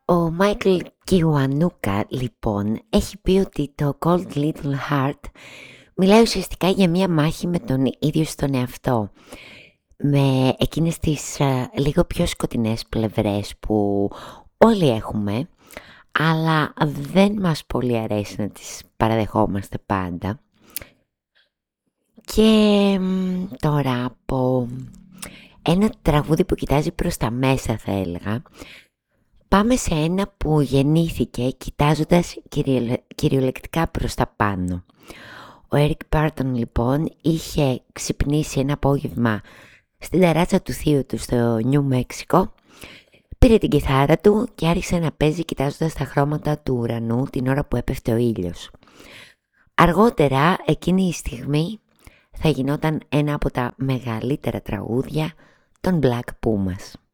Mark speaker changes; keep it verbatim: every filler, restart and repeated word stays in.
Speaker 1: Ο Μάικλ Κιουανούκα λοιπόν έχει πει ότι το Cold Little Heart μιλάει ουσιαστικά για μία μάχη με τον ίδιο στον εαυτό, με εκείνες τις α, λίγο πιο σκοτεινές πλευρές που όλοι έχουμε, αλλά δεν μας πολύ αρέσει να τις παραδεχόμαστε πάντα. Και μ, τώρα από ένα τραγούδι που κοιτάζει προς τα μέσα, θα έλεγα, πάμε σε ένα που γεννήθηκε κοιτάζοντας κυριολε... κυριολεκτικά προς τα πάνω. Ο Έρικ Μπάρτον λοιπόν είχε ξυπνήσει ένα απόγευμα στην ταράτσα του θείου του στο Νιου Μέξικο, πήρε την κιθάρα του και άρχισε να παίζει κοιτάζοντας τα χρώματα του ουρανού την ώρα που έπεφτε ο ήλιος. Αργότερα εκείνη η στιγμή θα γινόταν ένα από τα μεγαλύτερα τραγούδια των Black Pumas.